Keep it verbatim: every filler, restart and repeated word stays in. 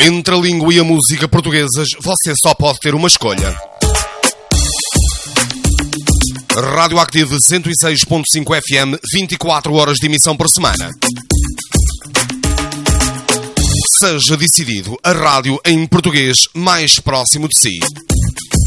Entre a língua e a música portuguesas, você só pode ter uma escolha. Rádio Active cento e seis ponto cinco F M, vinte e quatro horas de emissão por semana. Seja decidido, a rádio em português mais próximo de si.